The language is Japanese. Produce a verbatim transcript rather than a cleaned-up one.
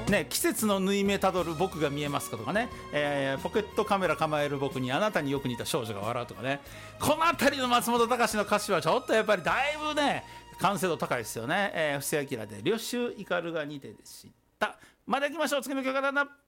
ね、季節の縫い目たどる僕が見えますかとかね、えー、ポケットカメラ構える僕にあなたによく似た少女が笑うとかね、この辺りの松本隆の歌詞はちょっとやっぱりだいぶね完成度高いですよね。えー、布施明で「旅愁怒るがにて」でした。また行きましょう。次の曲はなんだ。